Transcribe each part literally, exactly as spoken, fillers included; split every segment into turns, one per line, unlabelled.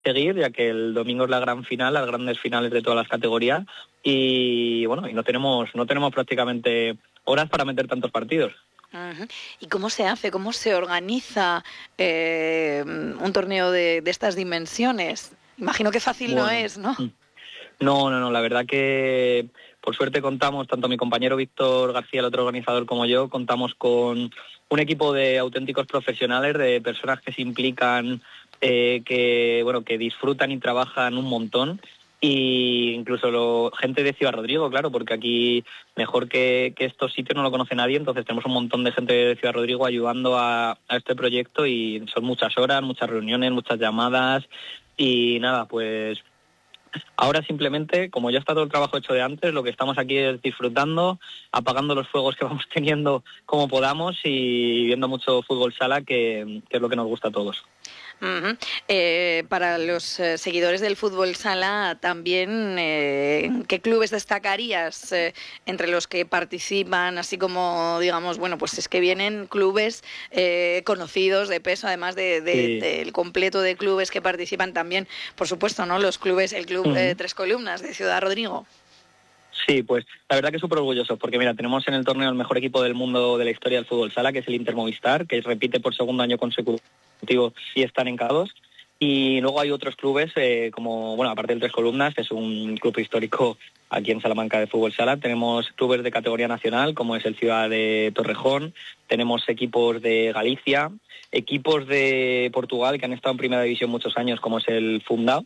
seguir, ya que el domingo es la gran final, las grandes finales de todas las categorías, y bueno, y no tenemos, no tenemos prácticamente horas para meter tantos partidos.
Uh-huh. ¿Y cómo se hace, cómo se organiza eh, un torneo de, de estas dimensiones? Imagino que fácil
Bueno,
no es, ¿no?
No, no, no, la verdad que por suerte contamos, tanto mi compañero Víctor García, el otro organizador, como yo, contamos con un equipo de auténticos profesionales, de personas que se implican, eh, que bueno, que disfrutan y trabajan un montón, y incluso lo, gente de Ciudad Rodrigo, claro, porque aquí mejor que, que estos sitios no lo conoce nadie, entonces tenemos un montón de gente de Ciudad Rodrigo ayudando a, a este proyecto, y son muchas horas, muchas reuniones, muchas llamadas, y nada, pues ahora simplemente, como ya está todo el trabajo hecho de antes, lo que estamos aquí es disfrutando, apagando los fuegos que vamos teniendo como podamos y viendo mucho fútbol sala, que, que es lo que nos gusta a todos.
Uh-huh. Eh, para los eh, seguidores del fútbol sala, también, eh, ¿qué clubes destacarías eh, entre los que participan? Así como, digamos, bueno, pues es que vienen clubes eh, conocidos de peso, además de, de,
Sí.
del completo de clubes que participan también, por supuesto, ¿no? Los clubes, el club
Uh-huh.
eh, Tres Columnas de Ciudad Rodrigo.
Sí, pues la verdad que súper orgulloso, porque mira, tenemos en el torneo el mejor equipo del mundo de la historia del fútbol sala, que es el Inter Movistar, que repite por segundo año consecutivo y están en K dos. Y luego hay otros clubes, eh, como, bueno, aparte del Tres Columnas, que es un club histórico aquí en Salamanca de fútbol sala, tenemos clubes de categoría nacional, como es el Ciudad de Torrejón, tenemos equipos de Galicia, equipos de Portugal que han estado en primera división muchos años, como es el Fundao.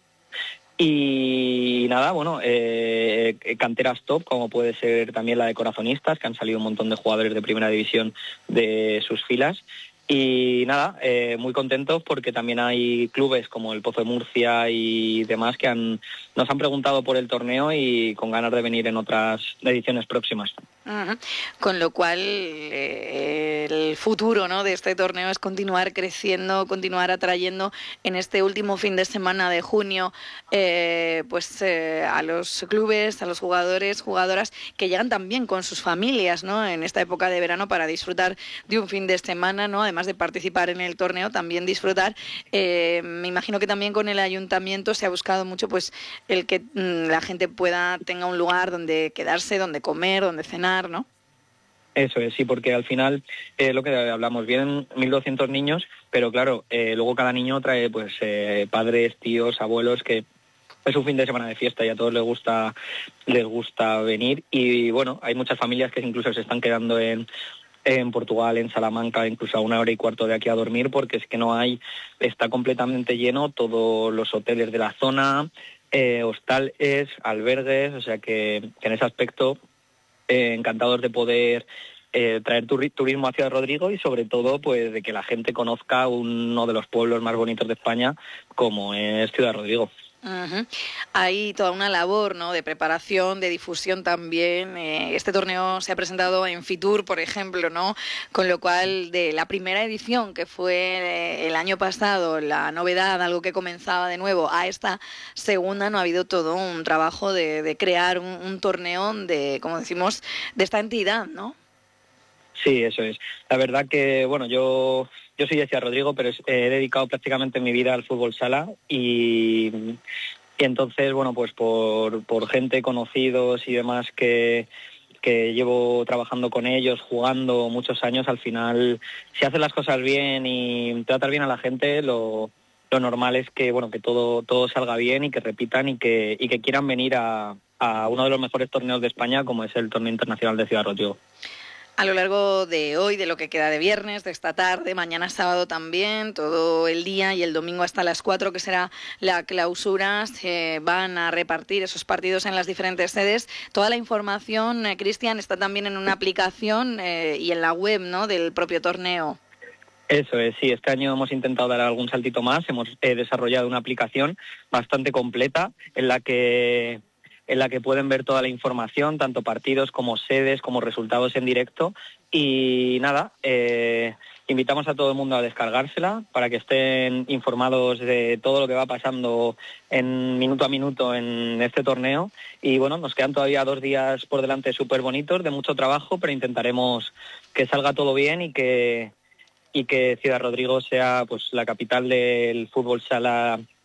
Y nada, bueno, eh, canteras top, como puede ser también la de Corazonistas, que han salido un montón de jugadores de primera división de sus filas. Y nada, eh, muy contentos porque también hay clubes como el Pozo de Murcia y demás que han, nos han preguntado por el torneo y con ganas de venir en otras ediciones próximas.
Uh-huh. Con lo cual eh, el futuro, ¿no?, de este torneo es continuar creciendo, continuar atrayendo en este último fin de semana de junio eh, pues eh, a los clubes, a los jugadores, jugadoras que llegan también con sus familias, ¿no?, en esta época de verano para disfrutar de un fin de semana, ¿no?, además de participar en el torneo, también disfrutar. Eh, me imagino que también con el ayuntamiento se ha buscado mucho pues el que mmm, la gente pueda, tenga un lugar donde quedarse, donde comer, donde cenar, ¿no?
Eso es, sí, porque al final, eh, lo que hablamos, vienen mil doscientos niños, pero claro, eh, luego cada niño trae pues eh, padres, tíos, abuelos, que es un fin de semana de fiesta y a todos les gusta, les gusta venir. Y bueno, hay muchas familias que incluso se están quedando en, en Portugal, en Salamanca, incluso a una hora y cuarto de aquí a dormir, porque es que no hay, está completamente lleno todos los hoteles de la zona, eh, hostales, albergues, o sea que, que en ese aspecto eh, encantados de poder eh, traer turi- turismo a Ciudad Rodrigo y sobre todo pues de que la gente conozca uno de los pueblos más bonitos de España como es Ciudad Rodrigo.
Uh-huh. Hay toda una labor, ¿no?, de preparación, de difusión también. Eh, este torneo se ha presentado en Fitur, por ejemplo, ¿no? Con lo cual, de la primera edición, que fue eh, el año pasado, la novedad, algo que comenzaba de nuevo, a esta segunda, no ha habido todo un trabajo de, de crear un, un torneo de, como decimos, de esta entidad, ¿no?
Sí, eso es. La verdad que, bueno, yo yo soy de Ciudad Rodrigo, pero he dedicado prácticamente mi vida al fútbol sala y, y entonces, bueno, pues por, por gente, conocidos y demás que, que llevo trabajando con ellos, jugando muchos años, al final, si haces las cosas bien y tratas bien a la gente, lo, lo normal es que, bueno, que todo, todo salga bien y que repitan y que, y que quieran venir a, a uno de los mejores torneos de España, como es el Torneo Internacional de Ciudad Rodrigo.
A lo largo de hoy, de lo que queda de viernes, de esta tarde, mañana sábado también, todo el día y el domingo hasta las cuatro, que será la clausura, se van a repartir esos partidos en las diferentes sedes. Toda la información, eh, Cristian, está también en una aplicación eh, y en la web, ¿no?, del propio torneo.
Eso es, sí, este año hemos intentado dar algún saltito más, hemos eh, desarrollado una aplicación bastante completa en la que en la que pueden ver toda la información, tanto partidos como sedes, como resultados en directo. Y nada, eh, invitamos a todo el mundo a descargársela para que estén informados de todo lo que va pasando en minuto a minuto en este torneo. Y bueno, nos quedan todavía dos días por delante súper bonitos, de mucho trabajo, pero intentaremos que salga todo bien y que, y que Ciudad Rodrigo sea pues la capital del fútbol sala